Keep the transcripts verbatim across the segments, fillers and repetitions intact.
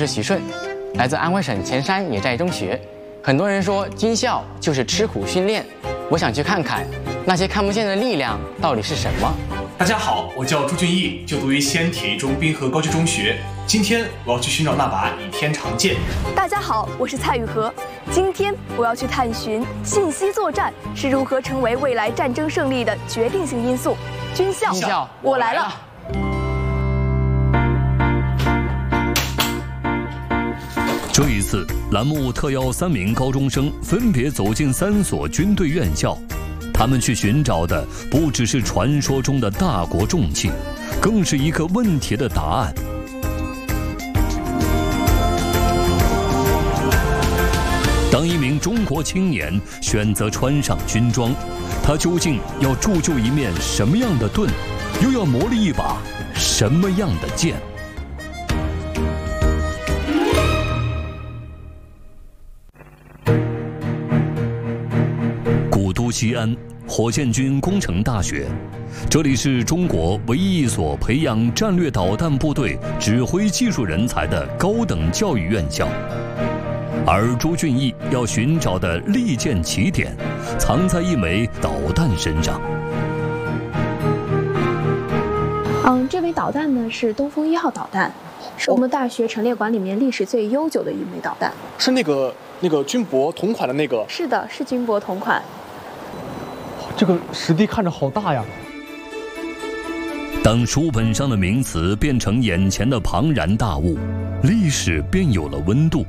是徐顺，来自安徽省潜山野寨中学。很多人说军校就是吃苦训练，我想去看看那些看不见的力量到底是什么。 大家好，我叫朱俊义，就读于西安铁一中滨河高级中学。今天我要去寻找那把倚天长剑。 大家好，我是蔡雨禾，今天我要去探寻信息作战是如何成为未来战争胜利的决定性因素。军校， 军校我来了。 这一次，栏目特邀三名高中生分别走进三所军队院校，他们去寻找的不只是传说中的大国重器，更是一个问题的答案。当一名中国青年选择穿上军装，他究竟要铸就一面什么样的盾，又要磨砺一把什么样的剑？古都西安，火箭军工程大学，这里是中国唯一一所培养战略导弹部队指挥技术人才的高等教育院校。而朱俊义要寻找的利剑起点，藏在一枚导弹身上。 嗯，这枚导弹呢是东风一号导弹，是我们大学陈列馆里面历史最悠久的一枚导弹。 是那个那个军博同款的那个？ 是的，是军博同款。 这个实地看着好大呀！ 当书本上的名词变成眼前的庞然大物，历史便有了温度。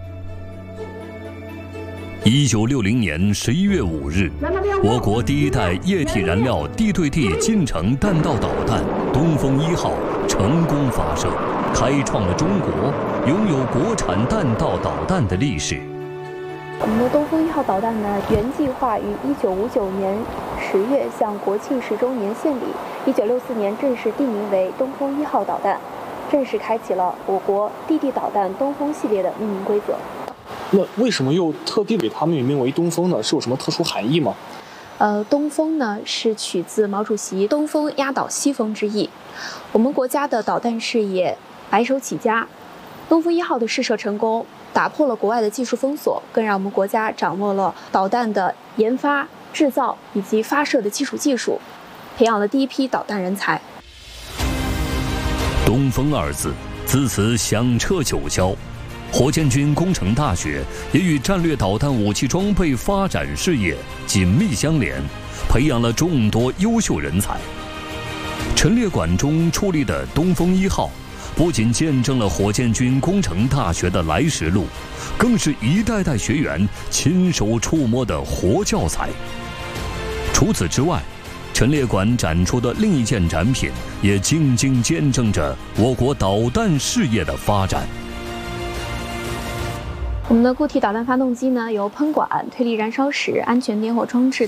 一九六零年十一月五日，我国第一代液体燃料地对地近程弹道导弹“东风一号”成功发射，开创了中国拥有国产弹道导弹的历史。 我们的东风一号导弹呢，原计划于一九五九年十月向国庆十周年献礼，一九六四年正式定名为东风一号导弹，正式开启了我国地地导弹东风系列的命名规则。 那为什么又特地给它命名为东风呢？是有什么特殊含义吗？ 呃，东风呢是取自毛主席东风压倒西风之意。我们国家的导弹事业白手起家，东风一号的试射成功，打破了国外的技术封锁，更让我们国家掌握了导弹的研发、制造以及发射的基础技术，培养了第一批导弹人才。 东风二字自此响彻九霄。火箭军工程大学也与战略导弹武器装备发展事业紧密相连，培养了众多优秀人才。陈列馆中矗立的东风一号，不仅见证了火箭军工程大学的来时路，更是一代代学员亲手触摸的活教材。除此之外，陈列馆展出的另一件展品，也静静见证着我国导弹事业的发展。 我们的固体导弹发动机呢，由喷管、推力燃烧室、安全点火装置